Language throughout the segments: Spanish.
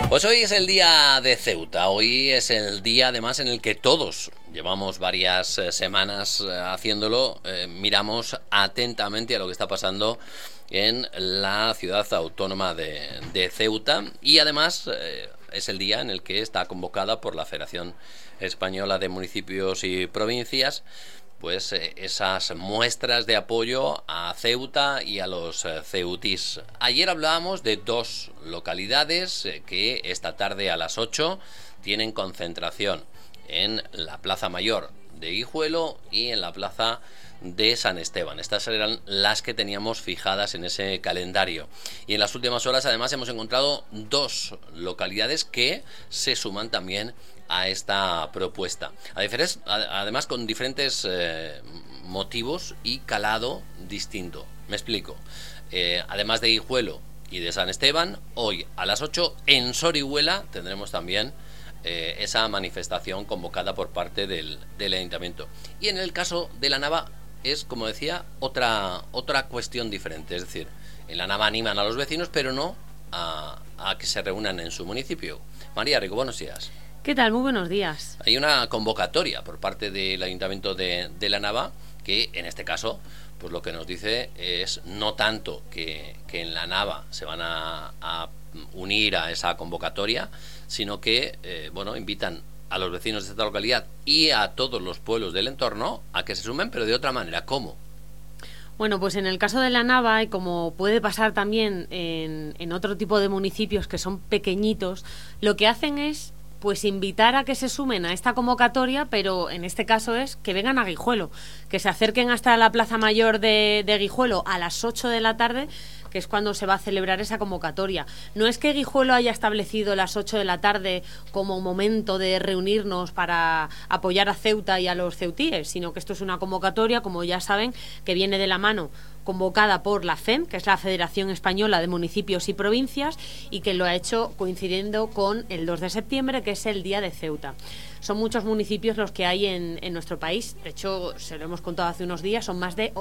Pues hoy es el día de Ceuta, hoy es el día además en el que todos llevamos varias semanas haciéndolo, miramos atentamente a lo que está pasando en la ciudad autónoma de Ceuta y además es el día en el que está convocada por la Federación Española de Municipios y Provincias pues esas muestras de apoyo a Ceuta y a los ceutís. Ayer hablábamos de dos localidades que esta tarde a las 8 tienen concentración en la Plaza Mayor de Guijuelo y en la Plaza de San Esteban. Estas eran las que teníamos fijadas en ese calendario. Y en las últimas horas además hemos encontrado dos localidades que se suman también a esta propuesta. Además con diferentes motivos y calado distinto. Me explico. Además de Guijuelo y de San Esteban, hoy a las 8 en Sorihuela tendremos también esa manifestación convocada por parte del Ayuntamiento. Y en el caso de la Nava es, como decía, otra cuestión diferente. Es decir, en la Nava animan a los vecinos, pero no a que se reúnan en su municipio. María Rico, buenos días. ¿Qué tal? Muy buenos días. Hay una convocatoria por parte del Ayuntamiento de la Nava que, en este caso, pues lo que nos dice es no tanto que en la Nava se van a unir a esa convocatoria, sino que, invitan a los vecinos de esta localidad y a todos los pueblos del entorno a que se sumen, pero de otra manera. ¿Cómo? Bueno, pues en el caso de la Nava, y como puede pasar también en otro tipo de municipios que son pequeñitos, lo que hacen es pues invitar a que se sumen a esta convocatoria, pero en este caso es que vengan a Guijuelo, que se acerquen hasta la Plaza Mayor de Guijuelo a las 8 de la tarde, que es cuando se va a celebrar esa convocatoria. No es que Guijuelo haya establecido las 8 de la tarde como momento de reunirnos para apoyar a Ceuta y a los ceutíes, sino que esto es una convocatoria, como ya saben, que viene de la mano convocada por la FEM, que es la Federación Española de Municipios y Provincias, y que lo ha hecho coincidiendo con el 2 de septiembre, que es el Día de Ceuta. Son muchos municipios los que hay en nuestro país. De hecho, se lo hemos contado hace unos días, son más de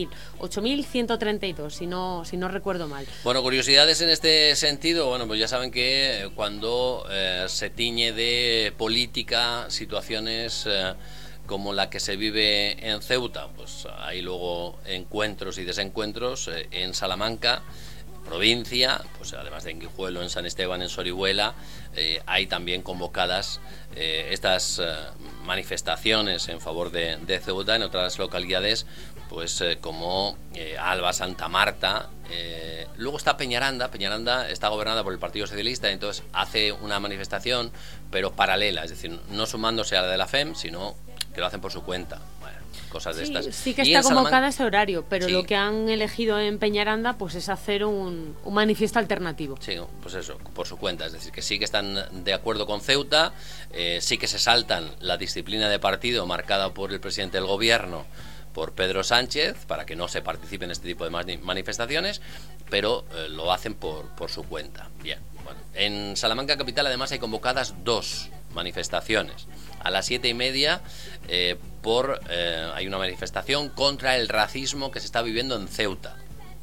8.132, si no recuerdo mal. Bueno, curiosidades en este sentido. Bueno, pues ya saben que cuando se tiñe de política, situaciones como la que se vive en Ceuta, pues hay luego encuentros y desencuentros en Salamanca, provincia, pues además de en Guijuelo, en San Esteban, en Sorihuela, hay también convocadas estas manifestaciones en favor de Ceuta en otras localidades, pues como Alba, Santa Marta. Luego está Peñaranda. Peñaranda está gobernada por el Partido Socialista, entonces hace una manifestación, pero paralela, es decir, no sumándose a la de la FEM, sino que lo hacen por su cuenta. Bueno, cosas de estas. Sí que está convocada ese horario, pero sí, lo que han elegido en Peñaranda pues es hacer un manifiesto alternativo. Sí, pues eso, por su cuenta. Es decir, que sí que están de acuerdo con Ceuta, sí que se saltan la disciplina de partido marcada por el presidente del gobierno, por Pedro Sánchez, para que no se participe en este tipo de manifestaciones, pero lo hacen por su cuenta. Bien, bueno. En Salamanca capital además hay convocadas dos manifestaciones. A las 7:30 hay una manifestación contra el racismo que se está viviendo en Ceuta.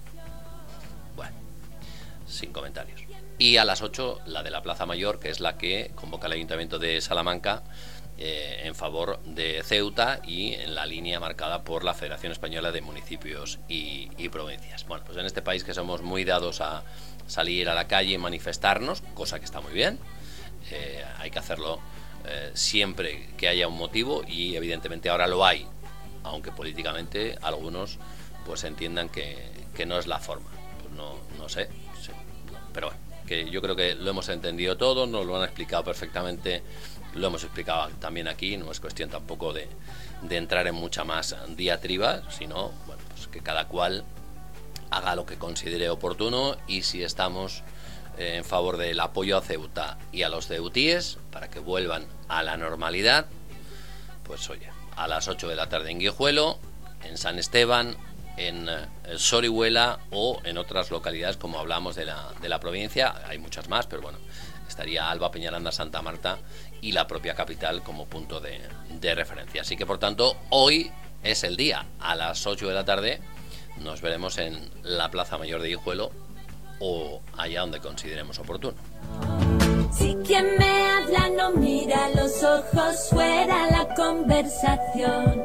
Bueno, sin comentarios. Y a las 8 la de la Plaza Mayor, que es la que convoca el Ayuntamiento de Salamanca en favor de Ceuta y en la línea marcada por la Federación Española de Municipios y Provincias. Bueno, pues en este país que somos muy dados a salir a la calle y manifestarnos, cosa que está muy bien, hay que hacerlo siempre que haya un motivo, y evidentemente ahora lo hay, aunque políticamente algunos pues entiendan que no es la forma. Pues no sé, sí, no, pero bueno, que yo creo que lo hemos entendido todo, nos lo han explicado perfectamente, lo hemos explicado también aquí, no es cuestión tampoco de entrar en mucha más diatriba, sino bueno, pues que cada cual haga lo que considere oportuno, y si estamos en favor del apoyo a Ceuta y a los ceutíes para que vuelvan a la normalidad, pues oye, a las 8 de la tarde en Guijuelo, en San Esteban, en Sorihuela o en otras localidades como hablamos de la provincia. Hay muchas más, pero bueno, estaría Alba, Peñaranda, Santa Marta y la propia capital como punto de referencia. Así que por tanto hoy es el día. A las 8 de la tarde nos veremos en la Plaza Mayor de Guijuelo o allá donde consideremos oportuno. Si quien me habla no mira los ojos, fuera la conversación.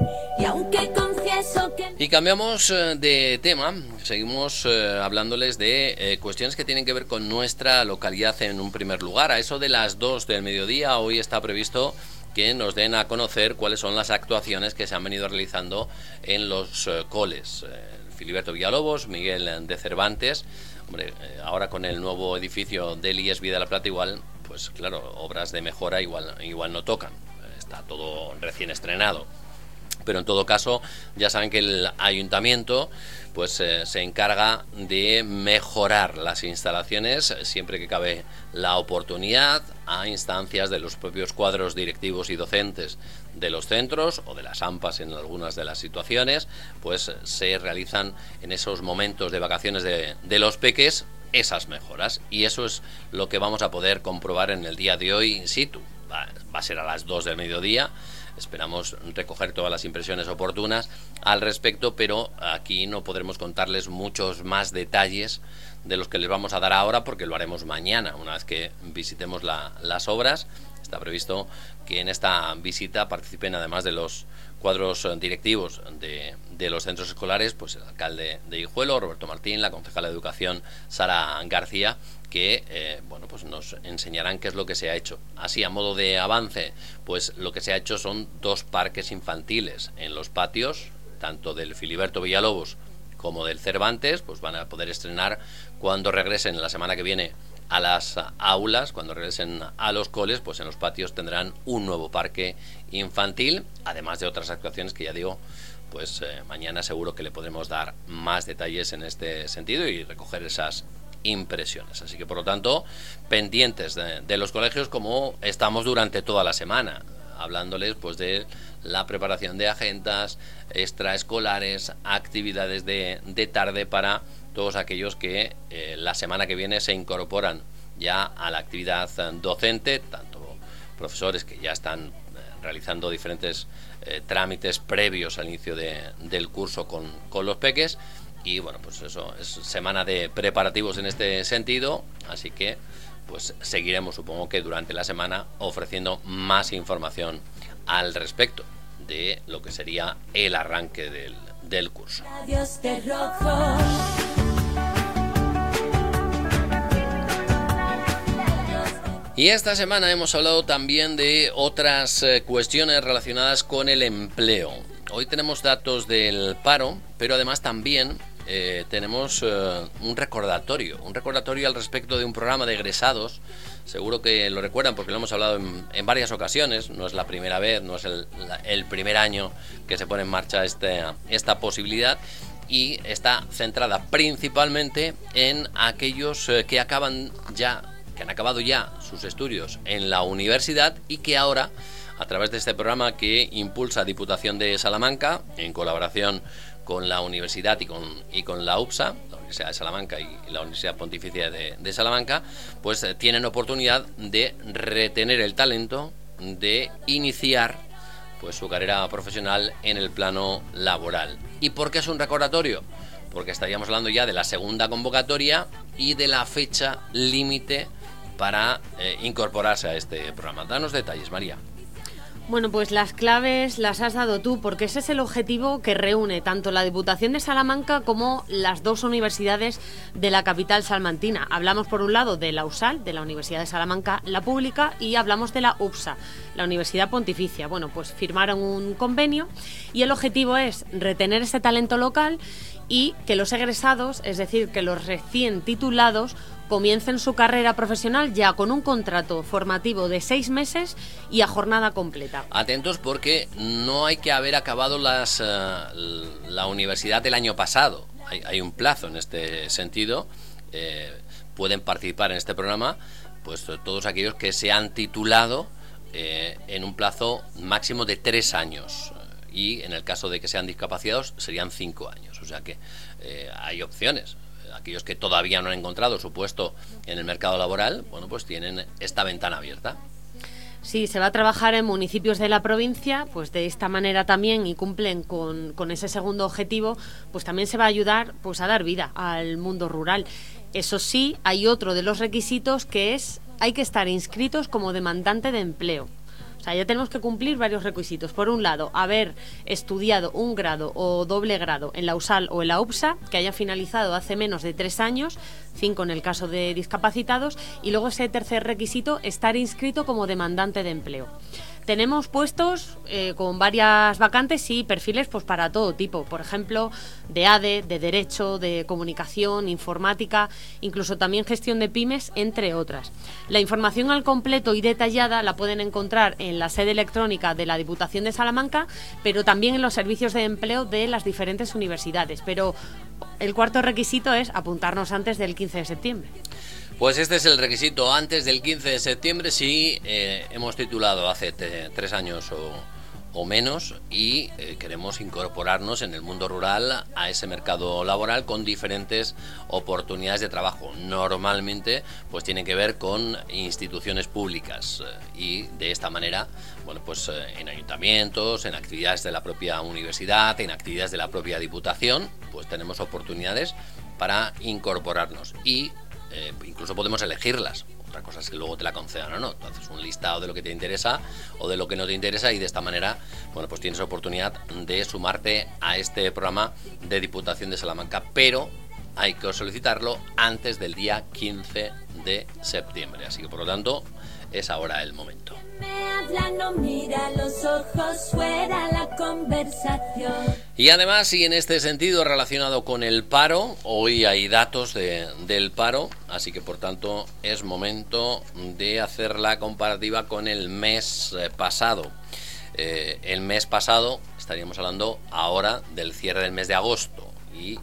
Y aunque confieso que... Y cambiamos de tema, seguimos hablándoles de cuestiones que tienen que ver con nuestra localidad en un primer lugar. A eso de las 2 del mediodía, hoy está previsto que nos den a conocer cuáles son las actuaciones que se han venido realizando en los coles. Filiberto Villalobos, Miguel de Cervantes. Hombre, ahora con el nuevo edificio del IES Vida de la Plata igual, pues claro, obras de mejora igual no tocan. Está todo recién estrenado. Pero en todo caso, ya saben que el ayuntamiento pues se encarga de mejorar las instalaciones siempre que cabe la oportunidad, a instancias de los propios cuadros directivos y docentes de los centros o de las AMPAs en algunas de las situaciones, pues se realizan en esos momentos de vacaciones de los peques esas mejoras, y eso es lo que vamos a poder comprobar en el día de hoy in situ. Va a ser a las 2 del mediodía. Esperamos recoger todas las impresiones oportunas al respecto, pero aquí no podremos contarles muchos más detalles de los que les vamos a dar ahora, porque lo haremos mañana, una vez que visitemos las obras. Está previsto que en esta visita participen, además de los cuadros directivos de los centros escolares, pues el alcalde de Guijuelo, Roberto Martín, la concejala de Educación, Sara García, que pues nos enseñarán qué es lo que se ha hecho. Así, a modo de avance, pues lo que se ha hecho son 2 parques infantiles en los patios, tanto del Filiberto Villalobos como del Cervantes. Pues van a poder estrenar cuando regresen la semana que viene a las aulas, cuando regresen a los coles, pues en los patios tendrán un nuevo parque infantil, además de otras actuaciones que ya digo, pues mañana seguro que le podremos dar más detalles en este sentido y recoger esas impresiones. Así que, por lo tanto, pendientes de los colegios, como estamos durante toda la semana, hablándoles pues de la preparación de agendas extraescolares, actividades de tarde para todos aquellos que la semana que viene se incorporan ya a la actividad docente, tanto profesores que ya están realizando diferentes trámites previos al inicio del curso con los peques. Y bueno, pues eso es semana de preparativos en este sentido, así que pues seguiremos, supongo que durante la semana, ofreciendo más información al respecto de lo que sería el arranque del curso. Radios de rojo. Y esta semana hemos hablado también de otras cuestiones relacionadas con el empleo. Hoy tenemos datos del paro, pero además también tenemos un recordatorio al respecto de un programa de egresados. Seguro que lo recuerdan porque lo hemos hablado en varias ocasiones. No es la primera vez, no es el primer año que se pone en marcha esta posibilidad, y está centrada principalmente en aquellos que han acabado ya sus estudios en la universidad y que ahora, a través de este programa que impulsa Diputación de Salamanca, en colaboración con la universidad y con la UPSA, la Universidad de Salamanca y la Universidad Pontificia de Salamanca, pues tienen oportunidad de retener el talento, de iniciar pues su carrera profesional en el plano laboral. ¿Y por qué es un recordatorio? Porque estaríamos hablando ya de la segunda convocatoria y de la fecha límite para incorporarse a este programa. Danos detalles, María. Bueno, pues las claves las has dado tú, porque ese es el objetivo que reúne tanto la Diputación de Salamanca como las 2 universidades de la capital salmantina. Hablamos por un lado de la USAL, de la Universidad de Salamanca, la pública, y hablamos de la UPSA, la Universidad Pontificia. Bueno, pues firmaron un convenio y el objetivo es retener ese talento local y que los egresados, es decir, que los recién titulados, comiencen su carrera profesional ya con un contrato formativo de 6 meses y a jornada completa. Atentos, porque no hay que haber acabado la universidad el año pasado. Hay un plazo en este sentido. Pueden participar en este programa pues todos aquellos que se han titulado en un plazo máximo de 3 años. Y en el caso de que sean discapacitados serían 5 años. O sea que hay opciones. Aquellos que todavía no han encontrado su puesto en el mercado laboral, bueno, pues tienen esta ventana abierta. Sí, se va a trabajar en municipios de la provincia, pues de esta manera también, y cumplen con ese segundo objetivo, pues también se va a ayudar pues a dar vida al mundo rural. Eso sí, hay otro de los requisitos, que es hay que estar inscritos como demandante de empleo. O sea, ya tenemos que cumplir varios requisitos. Por un lado, haber estudiado un grado o doble grado en la USAL o en la UPSA, que haya finalizado hace menos de 3 años, 5 en el caso de discapacitados, y luego ese tercer requisito, estar inscrito como demandante de empleo. Tenemos puestos con varias vacantes y perfiles pues para todo tipo, por ejemplo, de ADE, de Derecho, de Comunicación, Informática, incluso también gestión de pymes, entre otras. La información al completo y detallada la pueden encontrar en la sede electrónica de la Diputación de Salamanca, pero también en los servicios de empleo de las diferentes universidades. Pero el cuarto requisito es apuntarnos antes del 15 de septiembre. Pues este es el requisito antes del 15 de septiembre si hemos titulado hace 3 años o menos y queremos incorporarnos en el mundo rural a ese mercado laboral con diferentes oportunidades de trabajo. Normalmente pues tienen que ver con instituciones públicas y de esta manera, bueno, pues en ayuntamientos, en actividades de la propia universidad, en actividades de la propia diputación, pues tenemos oportunidades para incorporarnos y incluso podemos elegirlas. Otra cosa es que luego te la concedan o no. Entonces un listado de lo que te interesa o de lo que no te interesa y de esta manera, bueno, pues tienes oportunidad de sumarte a este programa de Diputación de Salamanca, pero hay que solicitarlo antes del día 15 de septiembre. Así que por lo tanto es ahora el momento. No mira los ojos, fuera la conversación. Y además, y en este sentido relacionado con el paro, hoy hay datos del paro, así que por tanto es momento de hacer la comparativa con el mes pasado. El mes pasado estaríamos hablando ahora del cierre del mes de agosto y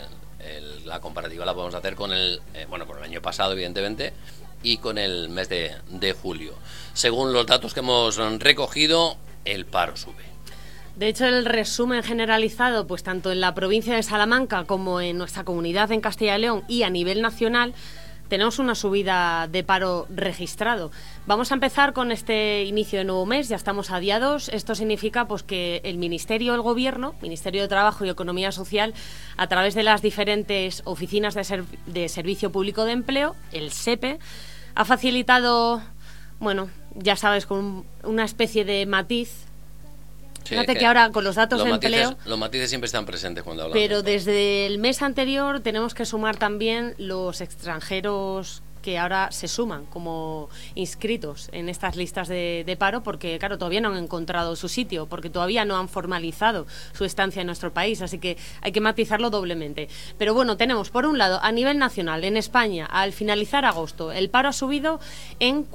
la comparativa la podemos hacer con el año pasado, evidentemente, y con el mes de julio. Según los datos que hemos recogido, el paro sube. De hecho, el resumen generalizado, pues tanto en la provincia de Salamanca como en nuestra comunidad en Castilla y León y a nivel nacional, tenemos una subida de paro registrado. Vamos a empezar con este inicio de nuevo mes, ya estamos a día 2. Esto significa pues que el Ministerio del Gobierno, Ministerio de Trabajo y Economía Social, a través de las diferentes oficinas de Servicio Público de Empleo, el SEPE, ha facilitado, bueno, ya sabes, con una especie de matiz. Sí, fíjate que ahora con los datos de empleo... Los matices siempre están presentes cuando hablamos. Pero desde el mes anterior tenemos que sumar también los extranjeros que ahora se suman como inscritos en estas listas de paro porque, claro, todavía no han encontrado su sitio, porque todavía no han formalizado su estancia en nuestro país, así que hay que matizarlo doblemente. Pero bueno, tenemos por un lado, a nivel nacional, en España, al finalizar agosto, el paro ha subido en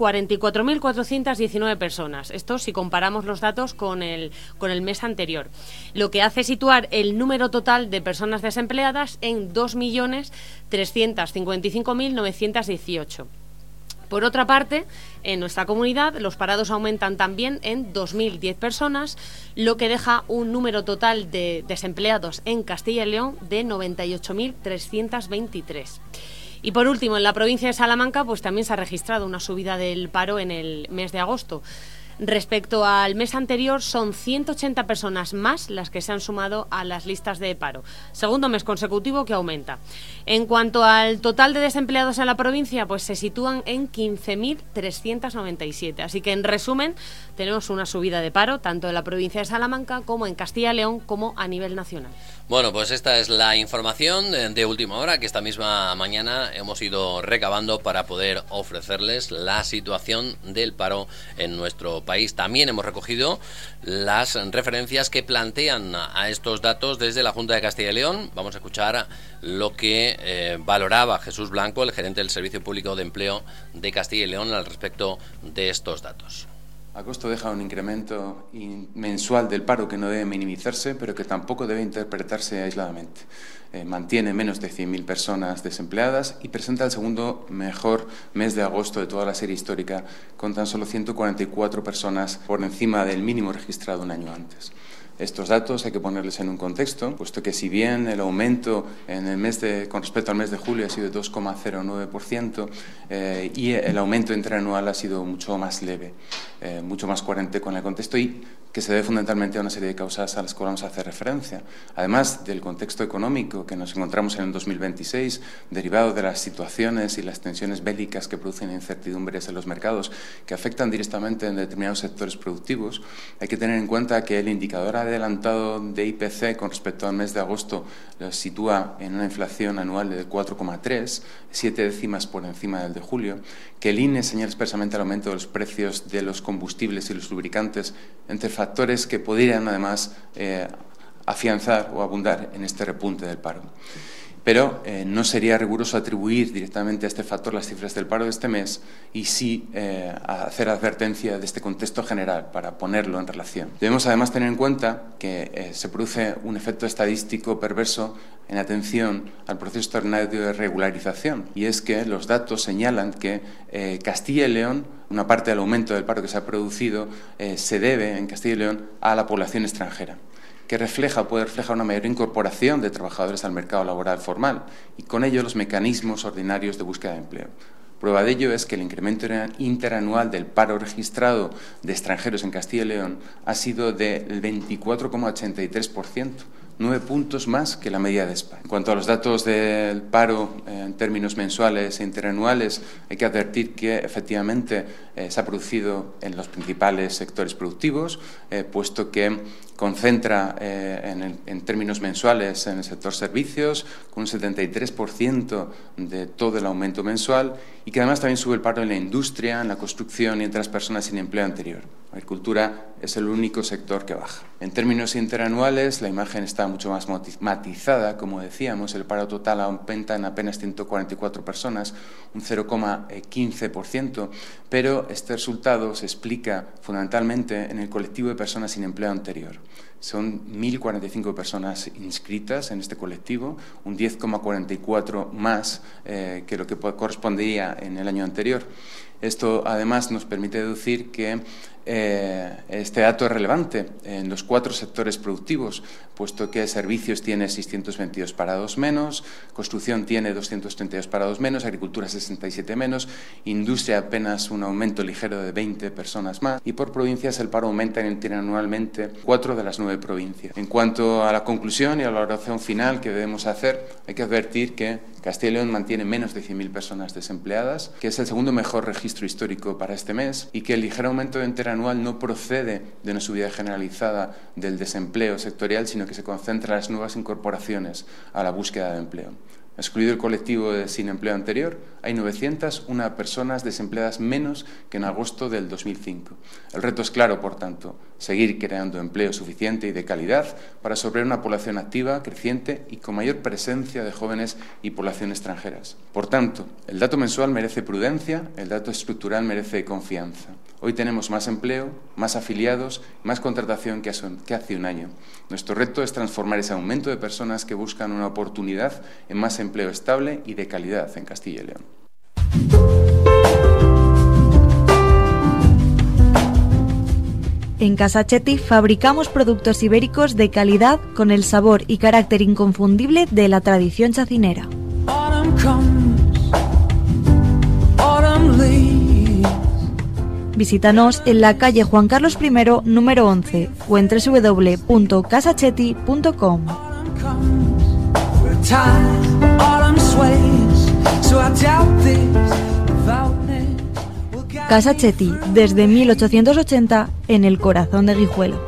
44.419 personas. Esto si comparamos los datos con el mes anterior, lo que hace situar el número total de personas desempleadas en 2.355.918. Por otra parte, en nuestra comunidad los parados aumentan también en 2.010 personas, lo que deja un número total de desempleados en Castilla y León de 98.323. Y por último, en la provincia de Salamanca pues también se ha registrado una subida del paro en el mes de agosto. Respecto al mes anterior, son 180 personas más las que se han sumado a las listas de paro. Segundo mes consecutivo que aumenta. En cuanto al total de desempleados en la provincia, pues se sitúan en 15.397. Así que, en resumen, tenemos una subida de paro tanto en la provincia de Salamanca como en Castilla y León como a nivel nacional. Bueno, pues esta es la información de última hora que esta misma mañana hemos ido recabando para poder ofrecerles la situación del paro en nuestro país. También hemos recogido las referencias que plantean a estos datos desde la Junta de Castilla y León. Vamos a escuchar lo que valoraba Jesús Blanco, el gerente del Servicio Público de Empleo de Castilla y León, al respecto de estos datos. Agosto deja un incremento mensual del paro que no debe minimizarse, pero que tampoco debe interpretarse aisladamente. Mantiene menos de 100.000 personas desempleadas y presenta el segundo mejor mes de agosto de toda la serie histórica, con tan solo 144 personas por encima del mínimo registrado un año antes. Estos datos hay que ponerles en un contexto, puesto que si bien el aumento en el con respecto al mes de julio ha sido de 2,09% y el aumento interanual ha sido mucho más leve, mucho más coherente con el contexto y que se debe fundamentalmente a una serie de causas a las que vamos a hacer referencia. Además del contexto económico que nos encontramos en el 2026, derivado de las situaciones y las tensiones bélicas que producen incertidumbres en los mercados, que afectan directamente en determinados sectores productivos, hay que tener en cuenta que el indicador adelantado de IPC con respecto al mes de agosto lo sitúa en una inflación anual de 4,3, 7 décimas por encima del de julio, que el INE señala expresamente el aumento de los precios de los combustibles y los lubricantes, entre factores que podrían además afianzar o abundar en este repunte del paro. Pero no sería riguroso atribuir directamente a este factor las cifras del paro de este mes y sí hacer advertencia de este contexto general para ponerlo en relación. Debemos además tener en cuenta que se produce un efecto estadístico perverso en atención al proceso extraordinario de regularización, y es que los datos señalan que Castilla y León, una parte del aumento del paro que se ha producido, se debe en Castilla y León a la población extranjera, que puede reflejar una mayor incorporación de trabajadores al mercado laboral formal y con ello los mecanismos ordinarios de búsqueda de empleo. Prueba de ello es que el incremento interanual del paro registrado de extranjeros en Castilla y León ha sido del 24,83%, 9 puntos más que la media de España. En cuanto a los datos del paro en términos mensuales e interanuales, hay que advertir que efectivamente se ha producido en los principales sectores productivos, puesto que concentra en términos mensuales en el sector servicios con un 73% de todo el aumento mensual, y que además también sube el paro en la industria, en la construcción y entre las personas sin empleo anterior. La agricultura es el único sector que baja. En términos interanuales, la imagen está mucho más matizada. Como decíamos, el paro total aumenta en apenas 144 personas, un 0,15%, pero este resultado se explica fundamentalmente en el colectivo de personas sin empleo anterior. Son 1.045 personas inscritas en este colectivo, un 10,44 más que lo que correspondería en el año anterior. Esto, además, nos permite deducir que este dato es relevante en los 4 sectores productivos, puesto que servicios tiene 622 parados menos, construcción tiene 232 parados menos, agricultura 67 menos, industria apenas un aumento ligero de 20 personas más, y por provincias el paro aumenta interanualmente 4 de las 9 provincias. En cuanto a la conclusión y a la valoración final que debemos hacer, hay que advertir que Castilla y León mantiene menos de 100.000 personas desempleadas, que es el segundo mejor registro histórico para este mes, y que el ligero aumento interanual no procede de una subida generalizada del desempleo sectorial, sino que se concentra en las nuevas incorporaciones a la búsqueda de empleo. Excluido el colectivo de sin empleo anterior, hay 901 personas desempleadas menos que en agosto del 2005. El reto es claro, por tanto, seguir creando empleo suficiente y de calidad para sostener una población activa, creciente y con mayor presencia de jóvenes y población extranjeras. Por tanto, el dato mensual merece prudencia, el dato estructural merece confianza. Hoy tenemos más empleo, más afiliados, más contratación que hace un año. Nuestro reto es transformar ese aumento de personas que buscan una oportunidad en más empleo estable y de calidad en Castilla y León. En Casa Chetti fabricamos productos ibéricos de calidad con el sabor y carácter inconfundible de la tradición chacinera. Visítanos en la calle Juan Carlos I, número 11, o en www.casachetti.com. Casa Chetti, desde 1880, en el corazón de Guijuelo.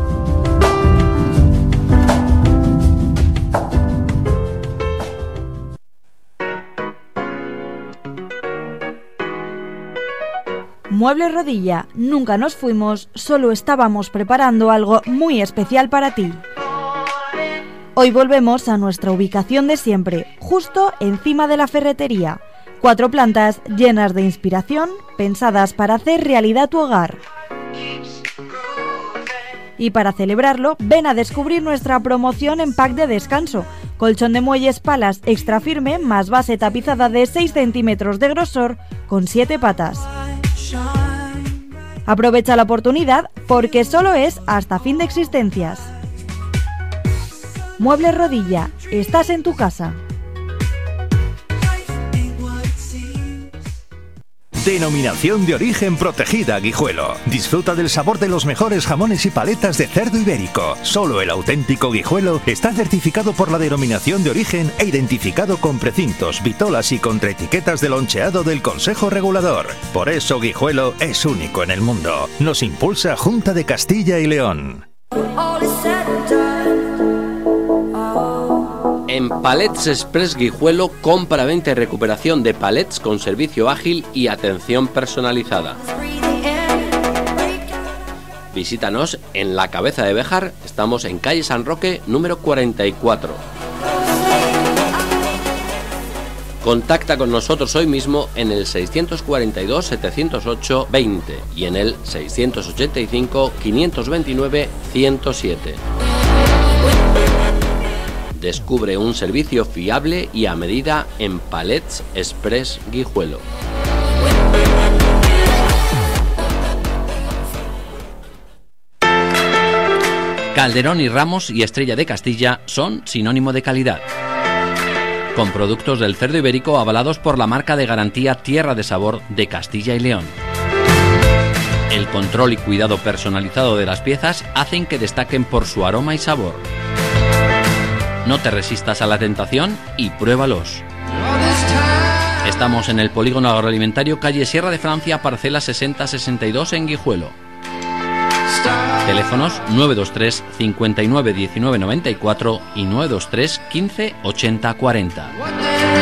Muebles Rodilla, nunca nos fuimos, solo estábamos preparando algo muy especial para ti. Hoy volvemos a nuestra ubicación de siempre, justo encima de la ferretería. 4 plantas llenas de inspiración, pensadas para hacer realidad tu hogar. Y para celebrarlo, ven a descubrir nuestra promoción en pack de descanso. Colchón de muelles palas extra firme más base tapizada de 6 centímetros de grosor con 7 patas. Aprovecha la oportunidad porque solo es hasta fin de existencias. Muebles Rodilla, estás en tu casa. Denominación de origen protegida Guijuelo. Disfruta del sabor de los mejores jamones y paletas de cerdo ibérico. Solo el auténtico Guijuelo está certificado por la Denominación de origen e identificado con precintos, vitolas y contraetiquetas de loncheado del Consejo Regulador. Por eso Guijuelo es único en el mundo. Nos impulsa Junta de Castilla y León. En Palets Express Guijuelo, compra, venta y recuperación de palets con servicio ágil y atención personalizada. Visítanos en la Cabeza de Béjar, estamos en calle San Roque, número 44. Contacta con nosotros hoy mismo en el 642-708-20 y en el 685-529-107. Descubre un servicio fiable y a medida en Palets Express Guijuelo. Calderón y Ramos y Estrella de Castilla son sinónimo de calidad. Con productos del cerdo ibérico avalados por la marca de garantía Tierra de Sabor de Castilla y León. El control y cuidado personalizado de las piezas hacen que destaquen por su aroma y sabor. No te resistas a la tentación y pruébalos. Estamos en el Polígono Agroalimentario, calle Sierra de Francia, parcela 6062 en Guijuelo. Teléfonos 923 59 19 94 y 923 15 80 40.